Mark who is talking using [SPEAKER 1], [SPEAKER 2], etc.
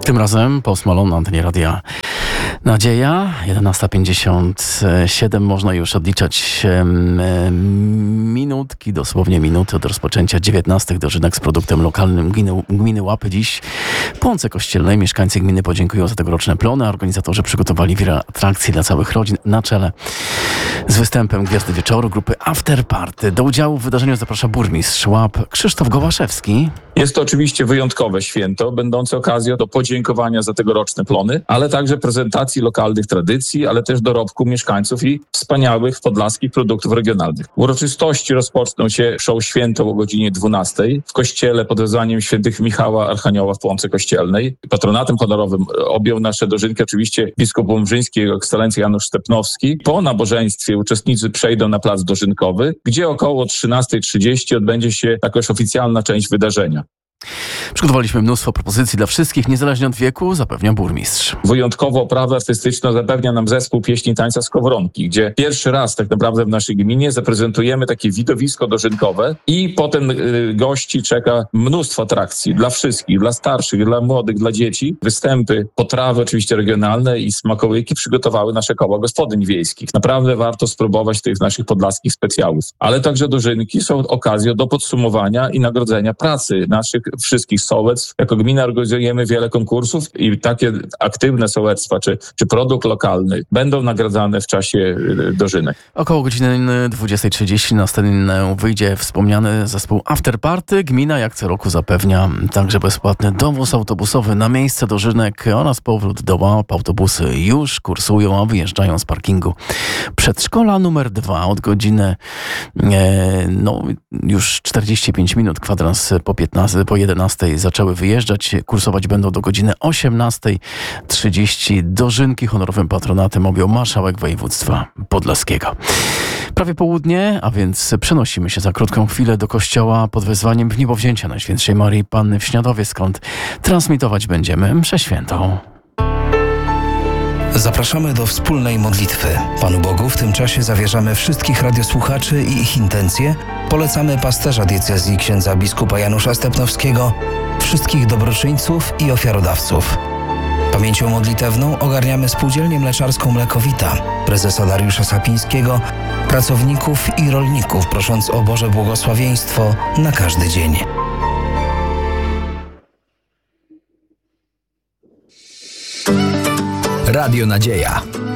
[SPEAKER 1] Tym razem Post Malone na antenie Radia Nadzieja. 11:57. Można już odliczać minutki, dosłownie minuty od rozpoczęcia 19 dożynek z produktem lokalnym gminy Łapy. Dziś w Łące Kościelnej mieszkańcy gminy podziękują za tegoroczne plony. Organizatorzy przygotowali wiele atrakcji dla całych rodzin. Na czele z występem Gwiazdy Wieczoru grupy After Party. Do udziału w wydarzeniu zaprasza burmistrz Łap Krzysztof Gołaszewski.
[SPEAKER 2] Jest to oczywiście wyjątkowe święto, będące okazją do podziękowania za tegoroczne plony, ale także prezentacji lokalnych tradycji, ale też dorobku mieszkańców i wspaniałych podlaskich produktów regionalnych. Uroczystości rozpoczną się show święto o godzinie 12 w kościele pod wezwaniem świętych Michała Archanioła w Łące Kościelnej. Patronatem honorowym objął nasze dożynki oczywiście biskup łomżyński, jego ekscelencja Janusz Stepnowski. Po nabożeństwie uczestnicy przejdą na plac dożynkowy, gdzie około 13:30 odbędzie się jakaś oficjalna część wydarzenia.
[SPEAKER 1] Przygotowaliśmy mnóstwo propozycji dla wszystkich, niezależnie od wieku, zapewnia burmistrz.
[SPEAKER 2] Wyjątkowo oprawę artystyczną zapewnia nam zespół pieśni i tańca Skowronki, gdzie pierwszy raz tak naprawdę w naszej gminie zaprezentujemy takie widowisko dożynkowe i potem gości czeka mnóstwo atrakcji dla wszystkich, dla starszych, dla młodych, dla dzieci. Występy, potrawy oczywiście regionalne i smakołyki przygotowały nasze koła gospodyń wiejskich. Naprawdę warto spróbować tych naszych podlaskich specjałów. Ale także dożynki są okazją do podsumowania i nagrodzenia pracy naszych wszystkich sołectw. Jako gmina organizujemy wiele konkursów i takie aktywne sołectwa czy produkt lokalny będą nagradzane w czasie dożynek.
[SPEAKER 1] Około godziny 20:30 na scenę wyjdzie wspomniany zespół After Party. Gmina jak co roku zapewnia także bezpłatny dowóz autobusowy na miejsce dożynek oraz powrót do Łap. Autobusy już kursują, a wyjeżdżają z parkingu przedszkola numer 2 od godziny już 45 minut, kwadrans po 11 zaczęły wyjeżdżać. Kursować będą do godziny 18:30. Dożynki honorowym patronatem objął marszałek województwa podlaskiego. Prawie południe, a więc przenosimy się za krótką chwilę do kościoła pod wezwaniem Wniebowzięcia Najświętszej Maryi Panny w Śniadowie, skąd transmitować będziemy mszę świętą.
[SPEAKER 3] Zapraszamy do wspólnej modlitwy. Panu Bogu w tym czasie zawierzamy wszystkich radiosłuchaczy i ich intencje. Polecamy pasterza diecezji księdza biskupa Janusza Stepnowskiego, wszystkich dobroczyńców i ofiarodawców. Pamięcią modlitewną ogarniamy Spółdzielnię Mleczarską Mlekowita, prezesa Dariusza Sapińskiego, pracowników i rolników, prosząc o Boże błogosławieństwo na każdy dzień.
[SPEAKER 4] Radio Nadzieja.